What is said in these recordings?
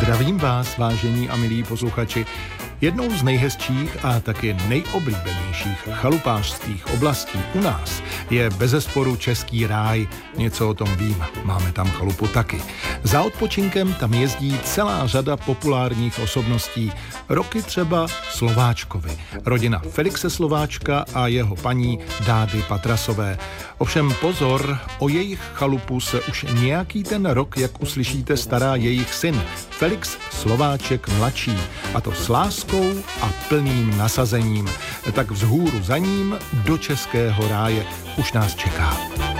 Zdravím vás, vážení a milí posluchači. Jednou z nejhezčích a taky nejoblíbenějších chalupářských oblastí u nás je bezesporu Český ráj. Něco o tom vím, máme tam chalupu taky. Za odpočinkem tam jezdí celá řada populárních osobností. Roky třeba Slováčkovi, rodina Felixe Slováčka a jeho paní Dády Patrasové. Ovšem pozor, o jejich chalupu se už nějaký ten rok, jak uslyšíte, stará jejich syn Felix Slováček mladší, a to s láskou a plným nasazením. Tak vzhůru za ním do Českého ráje už nás čeká.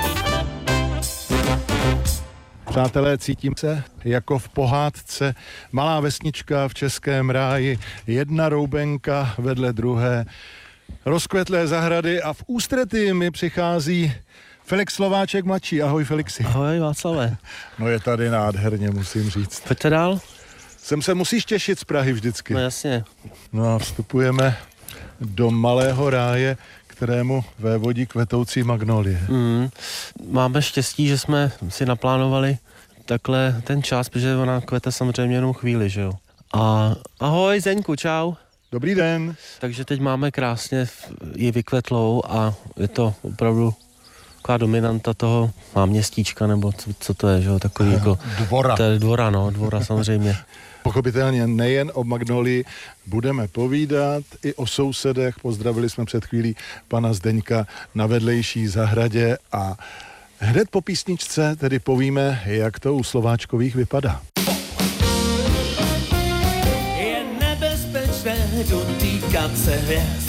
Přátelé, cítím se jako v pohádce. Malá vesnička v Českém ráji, jedna roubenka vedle druhé, rozkvetlé zahrady a v ústrety mi přichází Felix Slováček mladší. Ahoj, Felixi. Ahoj, Václave. No je tady nádherně, musím říct. Pojďte dál. Sem se musíš těšit z Prahy vždycky. No jasně. No a vstupujeme do malého ráje, kterému vévodí kvetoucí magnolie. Máme štěstí, že jsme si naplánovali takhle ten čas, protože ona kvete samozřejmě jenom chvíli, že jo. A ahoj, Zeňku, čau. Dobrý den. Takže teď máme krásně ji vykvetlou a je to opravdu taková dominanta toho náměstíčka, nebo co to je, že jo, takový jako... Dvora. To je dvora samozřejmě. Pochopitelně nejen o magnolii budeme povídat, i o sousedech. Pozdravili jsme před chvílí pana Zdeňka na vedlejší zahradě a hned po písničce tedy povíme, jak to u Slováčkových vypadá. Je nebezpečné dotýkat se hvězd.